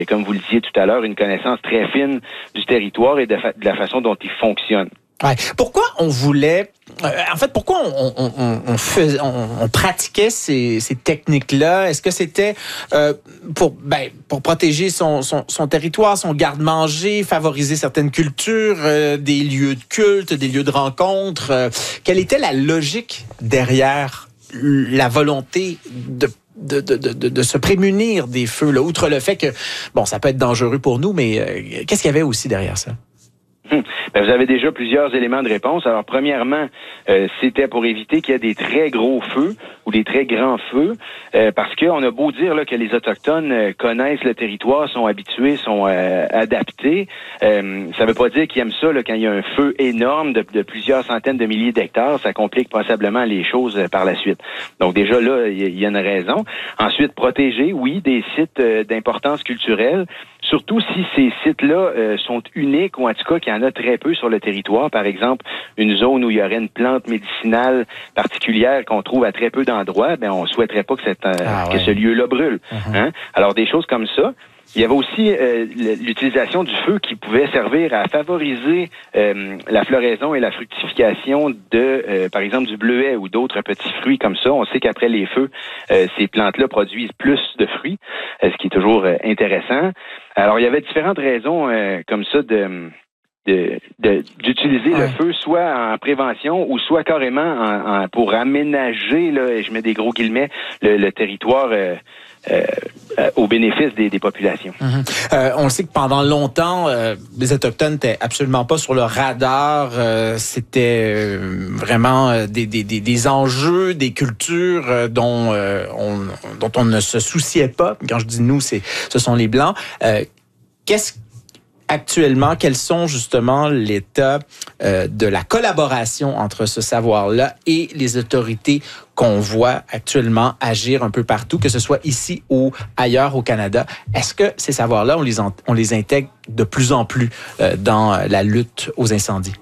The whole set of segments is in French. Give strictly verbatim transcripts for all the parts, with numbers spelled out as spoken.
et comme vous le disiez tout à l'heure, une connaissance très fine du territoire et de, fa- de la façon dont il fonctionne. Ouais. Pourquoi on voulait, euh, en fait, pourquoi on, on, on, on, fais, on, on pratiquait ces, ces techniques-là? Est-ce que c'était euh, pour, ben, pour protéger son, son, son territoire, son garde-manger, favoriser certaines cultures, euh, des lieux de culte, des lieux de rencontre? Euh, quelle était la logique derrière la volonté de De, de, de, de se prémunir des feux, là, outre le fait que, bon, ça peut être dangereux pour nous, mais euh, qu'est-ce qu'il y avait aussi derrière ça? Hum. Ben, vous avez déjà plusieurs éléments de réponse. Alors, premièrement, euh, c'était pour éviter qu'il y ait des très gros feux ou des très grands feux, euh, parce qu'on a beau dire là, que les Autochtones euh, connaissent le territoire, sont habitués, sont euh, adaptés. Euh, ça veut pas dire qu'ils aiment ça là, quand il y a un feu énorme de, de plusieurs centaines de milliers d'hectares. Ça complique passablement les choses euh, par la suite. Donc déjà là, il y, y a une raison. Ensuite, protéger, oui, des sites euh, d'importance culturelle, surtout si ces sites-là euh, sont uniques ou en tout cas qu'il y en a très peu sur le territoire. Par exemple, une zone où il y aurait une plante médicinale particulière qu'on trouve à très peu d'endroits, ben on souhaiterait pas que, cette, euh, ah ouais. que ce lieu-là brûle. Uh-huh. Hein? Alors, des choses comme ça. Il y avait aussi euh, l'utilisation du feu qui pouvait servir à favoriser euh, la floraison et la fructification de, euh, par exemple, du bleuet ou d'autres petits fruits comme ça. On sait qu'après les feux, euh, ces plantes-là produisent plus de fruits, euh, ce qui est toujours euh, intéressant. Alors, il y avait différentes raisons euh, comme ça de... De, de, d'utiliser ouais. le feu soit en prévention ou soit carrément en, en, pour aménager, là, et je mets des gros guillemets, le, le territoire euh, euh, euh, au bénéfice des, des populations. Mm-hmm. Euh, on le sait que pendant longtemps, euh, les Autochtones n'étaient absolument pas sur le radar. Euh, c'était euh, vraiment euh, des, des, des, des enjeux, des cultures euh, dont, euh, on, dont on ne se souciait pas. Quand je dis nous, c'est, ce sont les Blancs. Euh, qu'est-ce Actuellement, quels sont justement l'état euh, de la collaboration entre ce savoir-là et les autorités qu'on voit actuellement agir un peu partout, que ce soit ici ou ailleurs au Canada? Est-ce que ces savoirs-là, on les, en, on les intègre de plus en plus euh, dans la lutte aux incendies?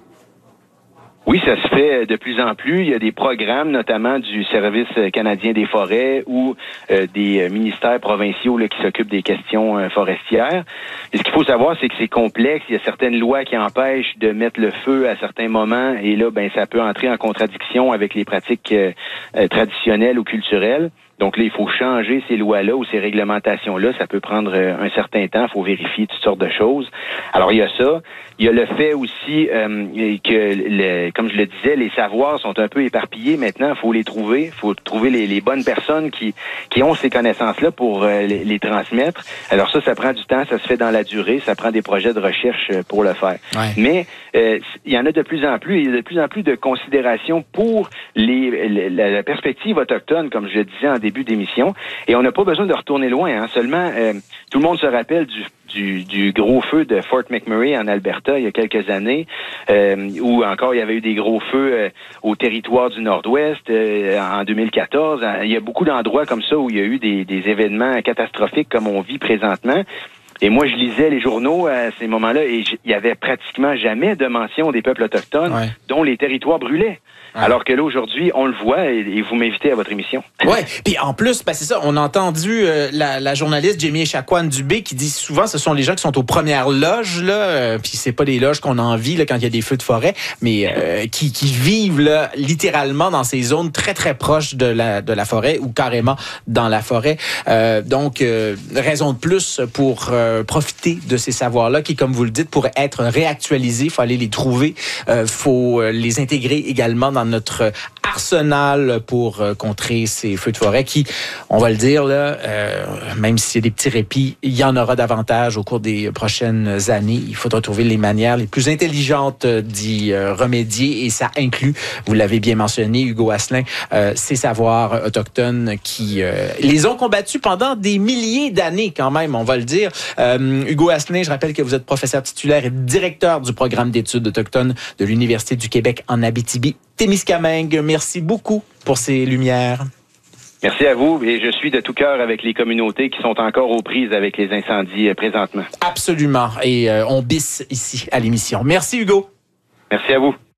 Oui, ça se fait de plus en plus. Il y a des programmes, notamment du Service canadien des forêts ou euh, des ministères provinciaux là, qui s'occupent des questions euh, forestières. Et ce qu'il faut savoir, c'est que c'est complexe. Il y a certaines lois qui empêchent de mettre le feu à certains moments. Et là, ben, ça peut entrer en contradiction avec les pratiques euh, traditionnelles ou culturelles. Donc là, il faut changer ces lois-là ou ces réglementations-là. Ça peut prendre un certain temps. Il faut vérifier toutes sortes de choses. Alors, il y a ça. Il y a le fait aussi euh, que, le, comme je le disais, les savoirs sont un peu éparpillés maintenant. Il faut les trouver. Il faut trouver les, les bonnes personnes qui, qui ont ces connaissances-là pour euh, les, les transmettre. Alors ça, ça prend du temps. Ça se fait dans la durée. Ça prend des projets de recherche pour le faire. Ouais. Mais euh, il y en a de plus en plus. Il y a de plus en plus de considération pour les, les, la perspective autochtone, comme je le disais en début début d'émission. Et on n'a pas besoin de retourner loin. Hein. Seulement, euh, tout le monde se rappelle du, du, du gros feu de Fort McMurray en Alberta il y a quelques années, euh, où encore il y avait eu des gros feux euh, au territoire du Nord-Ouest euh, en deux mille quatorze. Il y a beaucoup d'endroits comme ça où il y a eu des, des événements catastrophiques comme on vit présentement. Et moi, je lisais les journaux à ces moments-là et il y avait pratiquement jamais de mention des peuples autochtones ouais. dont les territoires brûlaient. Ouais. Alors que là, aujourd'hui, on le voit et, et vous m'invitez à votre émission. Oui, puis en plus, ben c'est ça, on a entendu euh, la, la journaliste Jamie Echaquan-Dubé qui dit souvent ce sont les gens qui sont aux premières loges, là, euh, puis c'est pas des loges qu'on a envie là, quand il y a des feux de forêt, mais euh, qui, qui vivent là, littéralement dans ces zones très, très proches de la, de la forêt ou carrément dans la forêt. Euh, donc, euh, raison de plus pour euh, profiter de ces savoirs-là qui, comme vous le dites, pourraient être réactualisés, il faut aller les trouver, il euh, faut les intégrer également dans notre arsenal pour euh, contrer ces feux de forêt qui, on va le dire, là, euh, même s'il y a des petits répits, il y en aura davantage au cours des prochaines années. Il faudra trouver les manières les plus intelligentes d'y euh, remédier et ça inclut, vous l'avez bien mentionné, Hugo Asselin, euh, ces savoirs autochtones qui euh, les ont combattus pendant des milliers d'années quand même, on va le dire. Euh, Hugo Asselin, je rappelle que vous êtes professeur titulaire et directeur du programme d'études autochtones de l'Université du Québec en Abitibi-Témiscamingue. Merci beaucoup pour ces lumières. Merci à vous et je suis de tout cœur avec les communautés qui sont encore aux prises avec les incendies présentement. Absolument. Et euh, on bisse ici à l'émission. Merci Hugo. Merci à vous.